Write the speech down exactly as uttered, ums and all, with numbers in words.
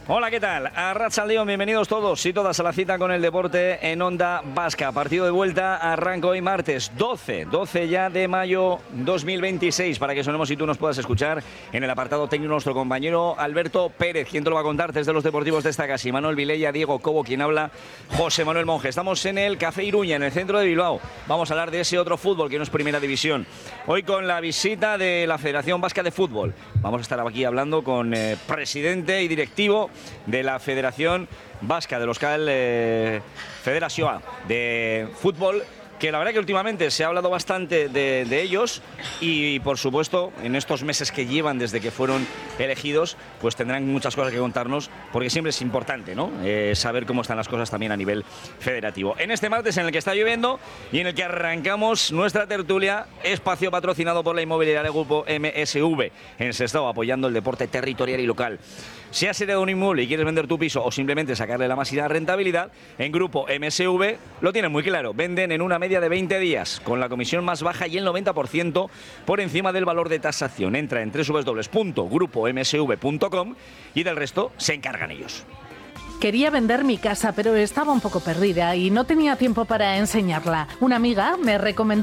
Hola, ¿qué tal? Arratsaldeon, bienvenidos todos y todas a la cita con el deporte en Onda Vasca. Partido de vuelta arranca hoy martes doce, doce ya de mayo dos mil veintiséis, para que sonemos y tú nos puedas escuchar en el apartado técnico nuestro compañero Alberto Pérez, quien te lo va a contar desde los deportivos de esta casa. Manuel Vilella, Diego Cobo, quien habla, José Manuel Monge. Estamos en el Café Iruña, en el centro de Bilbao. Vamos a hablar de ese otro fútbol que no es Primera División. Hoy con la visita de la Federación Vasca de Fútbol. Vamos a estar aquí hablando con eh, presidente y directivo de la Federación Vasca de Euskal eh, Federazioa de Fútbol, que la verdad que últimamente se ha hablado bastante de, de ellos y, por supuesto, en estos meses que llevan desde que fueron elegidos, pues tendrán muchas cosas que contarnos, porque siempre es importante, ¿no? Eh, saber cómo están las cosas también a nivel federativo. En este martes en el que está lloviendo y en el que arrancamos nuestra tertulia, espacio patrocinado por la inmobiliaria Grupo M S V, en Sestao, apoyando el deporte territorial y local. Si has heredado un inmueble y quieres vender tu piso o simplemente sacarle la máxima rentabilidad, en Grupo M S V lo tienen muy claro. Venden en una media de veinte días, con la comisión más baja y el noventa por ciento por encima del valor de tasación. Entra en doble u doble u doble u punto grupo m s v punto com y del resto se encargan ellos. Quería vender mi casa, pero estaba un poco perdida y no tenía tiempo para enseñarla. Una amiga me recomendó